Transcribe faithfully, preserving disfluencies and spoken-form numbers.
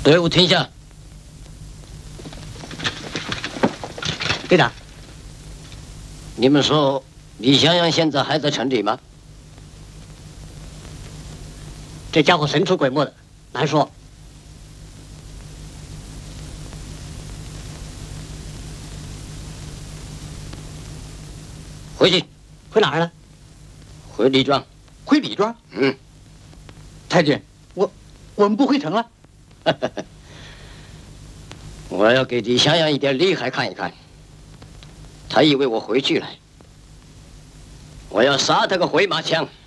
队伍停下。 队长， 你们说李香阳现在还在城里吗？ 这家伙神出鬼没的，难说。 回去。 回哪儿了？ 回李庄。 回李庄？ 嗯。 太君，我我们不回城了。 我要给李香阳一点厉害看一看。他以为我回去了，我要杀他个回马枪。